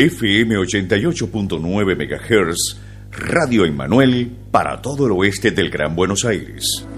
FM 88.9 MHz, Radio Emmanuel para todo el oeste del Gran Buenos Aires.